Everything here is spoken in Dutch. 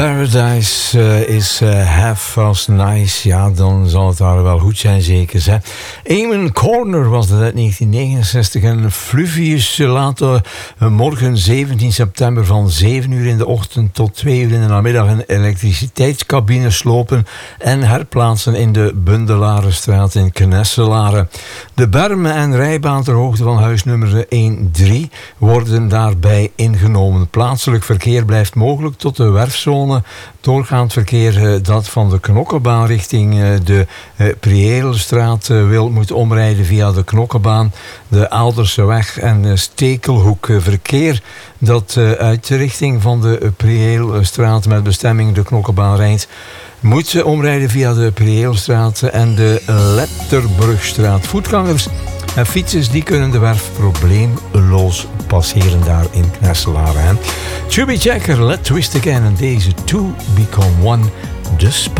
Paradise is half past nice. Ja, dan zal het daar wel goed zijn, zeker. Hè? Eamon Corner was dat uit 1969. En Fluvius laat morgen 17 september van 7 uur in de ochtend tot 2 uur in de namiddag een elektriciteitscabine slopen en herplaatsen in de Bundelarenstraat in Knesselaren. De bermen en rijbaan ter hoogte van huisnummer 13 worden daarbij ingenomen. Plaatselijk verkeer blijft mogelijk tot de werfzone. Doorgaand verkeer dat van de Knokkenbaan richting de Priëelstraat moet omrijden via de Knokkenbaan, de Aalderseweg en de Stekelhoek. Verkeer dat uit de richting van de Priëelstraat met bestemming de Knokkenbaan rijdt, moet omrijden via de Priëelstraat en de Letterbrugstraat. Voetgangers en fietsers die kunnen de werf probleemloos passeren daar in Knesselaren. Chubby Checker, Let's Twist Again en deze Two Become One, The Spy.